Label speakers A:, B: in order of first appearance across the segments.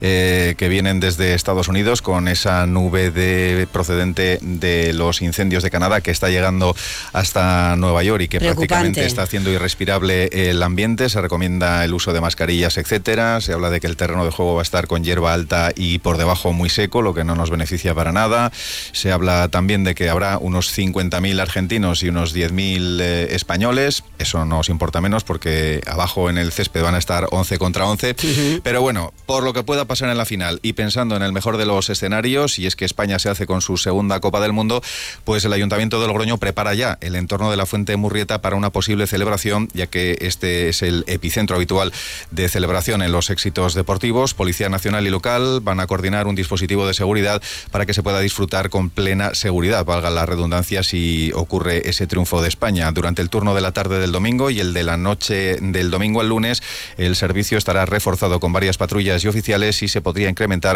A: que vienen desde Estados Unidos con esa nube procedente de los incendios de Canadá que está llegando hasta Nueva York y que prácticamente está haciendo irrespirable el ambiente. Se recomienda el uso de mascarillas, etcétera. Se habla de que el terreno de juego va a estar con hierba alta y por debajo muy seco, lo que no nos beneficia para nada. Se habla también de que habrá unos 50.000 argentinos y unos 10.000 españoles. Eso nos importa menos porque abajo en el césped van a estar 11 contra 11. Pero bueno, por lo que pueda pasar en la final y pensando en el mejor de los escenarios, y es que España se hace con su segunda Copa del Mundo, pues el Ayuntamiento de Logroño prepara ya el entorno de la Fuente Murrieta para una posible celebración, ya que este es el epicentro habitual de celebración en los éxitos deportivos. Policía Nacional y local van a coordinar un dispositivo de seguridad para que se pueda disfrutar con plena seguridad, valga la redundancia, si ocurre ese triunfo de España. Durante el turno de la tarde del domingo y el de la noche del domingo al lunes, el servicio estará reforzado con varias patrullas y oficiales y se podría incrementar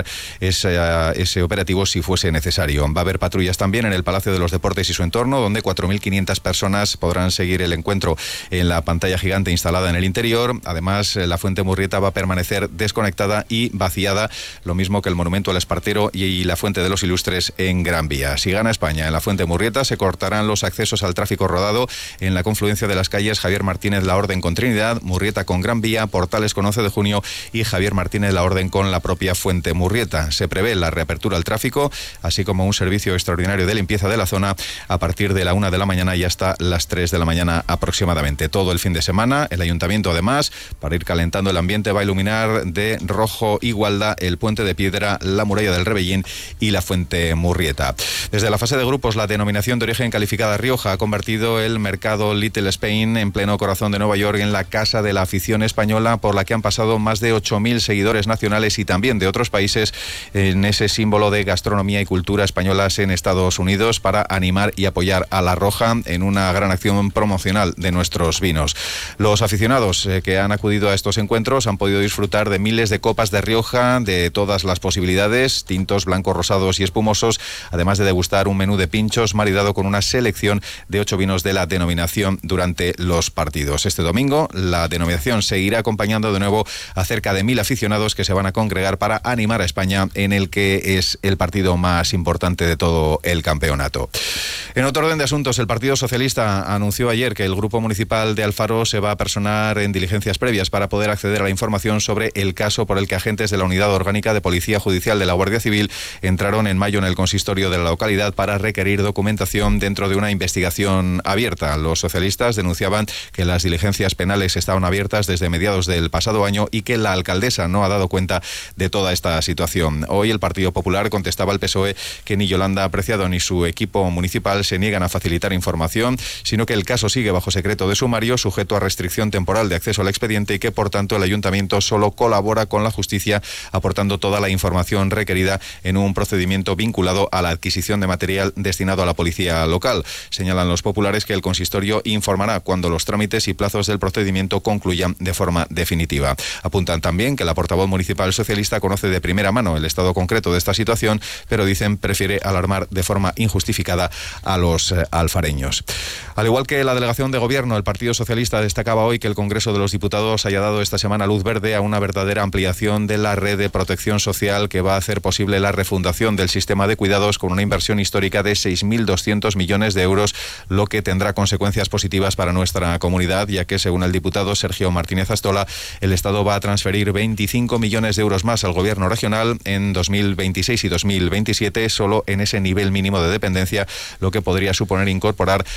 A: ese operativo si fuese necesario. Va a haber patrullas también en el Palacio de los Deportes y su entorno, donde 4.500 personas podrán seguir el encuentro en la pantalla gigante instalada en el interior. Además, la Fuente Murrieta va a permanecer desconectada y vaciada, lo mismo que el Monumento al Espartero y la Fuente de los Ilustres en Gran Vía. Si gana España en la Fuente Murrieta, se cortarán los accesos al tráfico rodado en la confluencia de las calles Javier Martínez La Orden con Trinidad, Murrieta con Gran Vía, Portales con 11 de junio y Javier Martínez La Orden con la propia Fuente Murrieta. Se prevé la reapertura al tráfico, así como un servicio extraordinario de limpieza de la zona a partir de la 1 de la mañana y hasta las 3 de la mañana aproximadamente. Todo el fin de semana, el Ayuntamiento además, para ir calentando el ambiente, va a iluminar de rojo y gualda el Puente de Piedra, la Muralla del Rebellín y la Fuente Murrieta. Desde la fase de grupos, la denominación de origen calificada Rioja ha convertido el mercado Little Spain en pleno corazón de Nueva York en la casa de la afición española, por la que han pasado más de 8.000 seguidores nacionales y también de otros países en ese símbolo de gastronomía y cultura españolas en Estados Unidos, para animar y apoyar a La Roja en una gran acción promocional de nuestros vinos. Los aficionados que han acudido a estos encuentros han podido disfrutar de miles de copas de Rioja de todas las posibilidades, tintos, blancos, rosados y espumosos, además de degustar un menú de pinchos maridado con una selección de 8 vinos de la denominación durante los partidos. Este domingo la denominación seguirá acompañando de nuevo a cerca de 1.000 aficionados que se van a congregar para animar a España en el que es el partido más importante de todo el campeonato. En otro orden de asuntos, el Partido Socialista anunció ayer que el Grupo Municipal de Alfaro se va a personar en diligencias previas para poder acceder a la información sobre el caso por el que agentes de la Unidad Orgánica de Policía Judicial de la Guardia Civil entraron en mayo en el consistorio de la localidad para requerir documentación dentro de una investigación abierta. Los socialistas denunciaban que las diligencias penales estaban abiertas desde mediados del pasado año y que la alcaldesa no ha dado cuenta de toda esta situación. Hoy el Partido Popular contestaba al PSOE que ni Yolanda Apreciado ni su equipo municipal se niegan a facilitar información, sino que el caso sigue bajo secreto de sumario, sujeto a restricción temporal de acceso al expediente, y que por tanto el ayuntamiento solo colabora con la justicia aportando toda la información requerida en un procedimiento vinculado a la adquisición de material destinado a la policía local. Señalan los populares que el consistorio informará cuando los trámites y plazos del procedimiento concluyan de forma definitiva. Apuntan también que la portavoz municipal socialista conoce de primera mano el estado concreto de esta situación, pero dicen prefiere alarmar de forma injustificada a los alfareños. Al igual que la delegación de gobierno, el Partido Socialista destacaba hoy que el Congreso de los Diputados haya dado esta semana luz verde a una verdadera ampliación de la red de protección social que va a hacer posible la refundación del sistema de cuidados con una inversión histórica de 6.200 millones de euros, lo que tendrá consecuencias positivas para nuestra comunidad, ya que, según el diputado Sergio Martínez Astola, el Estado va a transferir 25 millones de euros más al Gobierno regional en 2026 y 2027, solo en ese nivel mínimo de dependencia, lo que podría suponer incorporar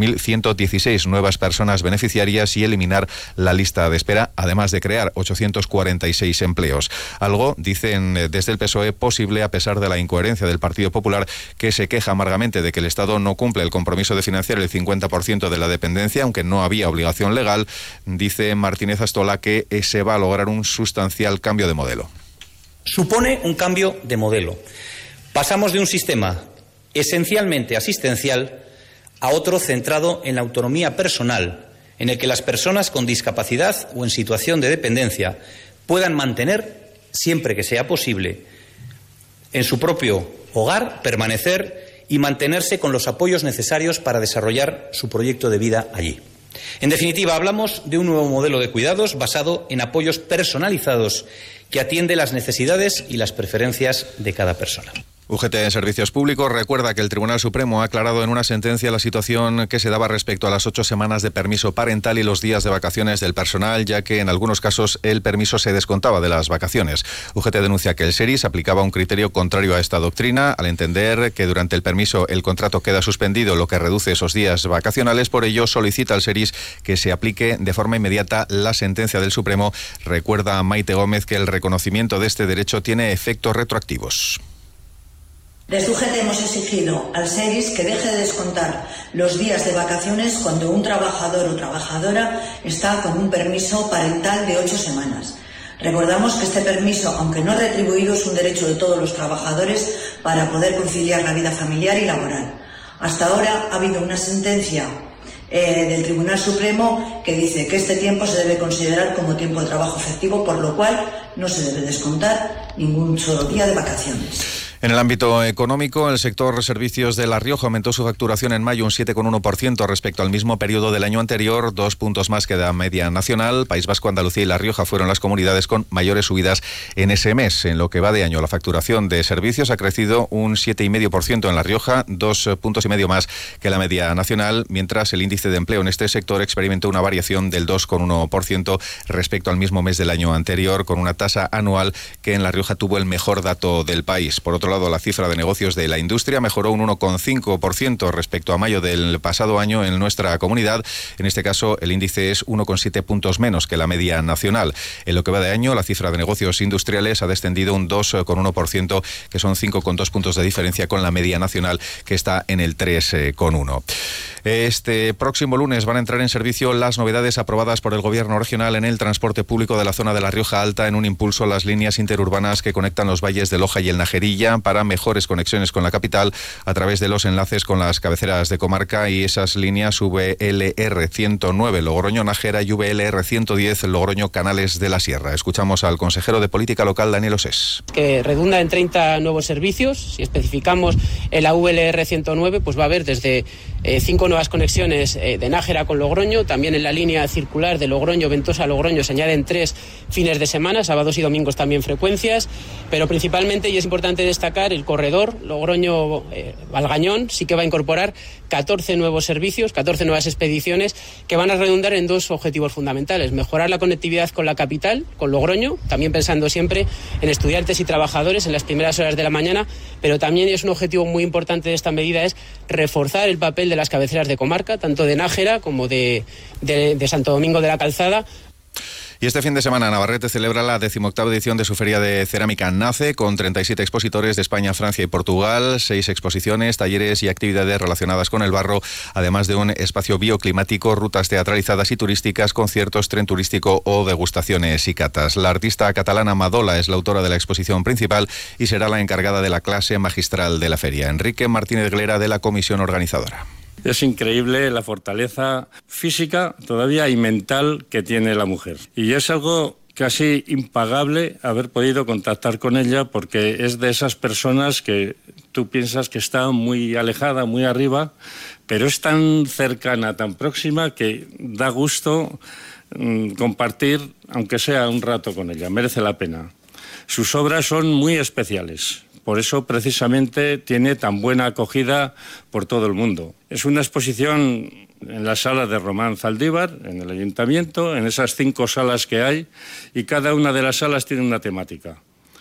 A: 2.116 nuevas personas beneficiarias y eliminar la lista de espera, además de crear 846 empleos. Algo, dicen desde el PSOE, posible a pesar de la incoherencia del Partido Popular, que se queja amargamente de que el Estado no cumple el compromiso de financiar el 50% de la dependencia, aunque no había obligación legal. Dice Martínez Astola que se va a lograr un sustancial cambio de modelo.
B: Supone un cambio de modelo. Pasamos de un sistema esencialmente asistencial a otro centrado en la autonomía personal, en el que las personas con discapacidad o en situación de dependencia puedan mantener, siempre que sea posible, en su propio hogar, permanecer y mantenerse con los apoyos necesarios para desarrollar su proyecto de vida allí. En definitiva, hablamos de un nuevo modelo de cuidados basado en apoyos personalizados que atiende las necesidades y las preferencias de cada persona.
A: UGT Servicios Públicos recuerda que el Tribunal Supremo ha aclarado en una sentencia la situación que se daba respecto a las 8 semanas de permiso parental y los días de vacaciones del personal, ya que en algunos casos el permiso se descontaba de las vacaciones. UGT denuncia que el SERIS aplicaba un criterio contrario a esta doctrina al entender que durante el permiso el contrato queda suspendido, lo que reduce esos días vacacionales. Por ello solicita al SERIS que se aplique de forma inmediata la sentencia del Supremo. Recuerda a Maite Gómez que el reconocimiento de este derecho tiene efectos retroactivos.
C: Desde UGT hemos exigido al SERIS que deje de descontar los días de vacaciones cuando un trabajador o trabajadora está con un permiso parental de 8 semanas. Recordamos que este permiso, aunque no retribuido, es un derecho de todos los trabajadores para poder conciliar la vida familiar y laboral. Hasta ahora ha habido una sentencia del Tribunal Supremo que dice que este tiempo se debe considerar como tiempo de trabajo efectivo, por lo cual no se debe descontar ningún solo día de vacaciones.
A: En el ámbito económico, el sector servicios de La Rioja aumentó su facturación en mayo un 7,1% respecto al mismo periodo del año anterior, 2 puntos más que la media nacional. País Vasco, Andalucía y La Rioja fueron las comunidades con mayores subidas en ese mes. En lo que va de año, la facturación de servicios ha crecido un 7,5% en La Rioja, 2,5 puntos más que la media nacional, mientras el índice de empleo en este sector experimentó una variación del 2,1% respecto al mismo mes del año anterior, con una tasa anual que en La Rioja tuvo el mejor dato del país. Por otro lado, la cifra de negocios de la industria mejoró un 1,5% respecto a mayo del pasado año en nuestra comunidad. En este caso, el índice es 1,7 puntos menos que la media nacional. En lo que va de año, la cifra de negocios industriales ha descendido un 2,1%, que son 5,2 puntos de diferencia con la media nacional, que está en el 3,1%. Este próximo lunes van a entrar en servicio las novedades aprobadas por el Gobierno regional en el transporte público de la zona de La Rioja Alta, en un impulso a las líneas interurbanas que conectan los valles de Loja y el Najerilla para mejores conexiones con la capital a través de los enlaces con las cabeceras de comarca, y esas líneas VLR 109 Logroño-Nájera y VLR 110 Logroño-Canales de la Sierra. Escuchamos al consejero de Política Local, Daniel Osés.
D: Que redunda en 30 nuevos servicios. Si especificamos en la VLR 109, pues va a haber desde 5 nuevas conexiones de Nájera con Logroño. También en la línea circular de Logroño-Ventosa-Logroño se añaden 3 fines de semana, sábados y domingos también frecuencias, pero principalmente, y es importante destacar, el corredor Logroño-Valgañón sí que va a incorporar 14 nuevos servicios, 14 nuevas expediciones que van a redundar en 2 objetivos fundamentales: mejorar la conectividad con la capital, con Logroño, también pensando siempre en estudiantes y trabajadores en las primeras horas de la mañana, pero también es un objetivo muy importante de esta medida, es reforzar el papel de las cabeceras de comarca, tanto de Nájera como de Santo Domingo de la Calzada.
A: Y este fin de semana Navarrete celebra la 18ª edición de su Feria de Cerámica NACE, con 37 expositores de España, Francia y Portugal, 6 exposiciones, talleres y actividades relacionadas con el barro, además de un espacio bioclimático, rutas teatralizadas y turísticas, conciertos, tren turístico o degustaciones y catas. La artista catalana Madola es la autora de la exposición principal y será la encargada de la clase magistral de la feria. Enrique Martínez Glera, de la comisión organizadora.
E: Es increíble la fortaleza física todavía y mental que tiene la mujer. Y es algo casi impagable haber podido contactar con ella, porque es de esas personas que tú piensas que está muy alejada, muy arriba, pero es tan cercana, tan próxima, que da gusto compartir, aunque sea un rato, con ella. Merece la pena. Sus obras son muy especiales. Por eso, precisamente, tiene tan buena acogida por todo el mundo. Es una exposición en la sala de Román Zaldívar, en el Ayuntamiento, en esas 5 salas que hay, y cada una de las salas tiene una temática.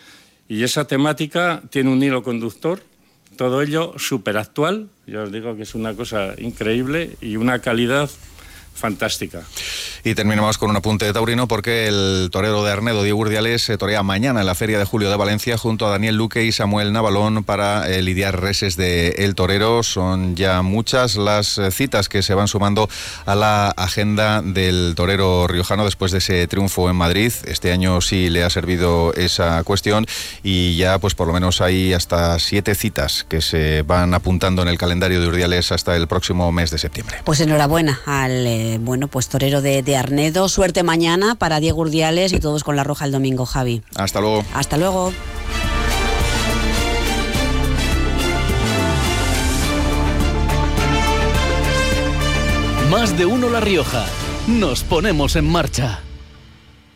E: Y esa temática tiene un hilo conductor, todo ello súper actual. Yo os digo que es una cosa increíble y una calidad fantástica.
A: Y terminamos con un apunte de taurino, porque el torero de Arnedo, Diego Urdiales, torea mañana en la Feria de Julio de Valencia junto a Daniel Luque y Samuel Navalón para lidiar reses de El Torero. Son ya muchas las citas que se van sumando a la agenda del torero riojano después de ese triunfo en Madrid. Este año sí le ha servido esa cuestión, y ya pues por lo menos hay hasta 7 citas que se van apuntando en el calendario de Urdiales hasta el próximo mes de septiembre.
F: Pues enhorabuena al torero de Arnedo. Suerte mañana para Diego Urdiales y todos con la roja el domingo, Javi.
A: Hasta luego.
F: Hasta luego.
G: Más de uno La Rioja. Nos ponemos en marcha.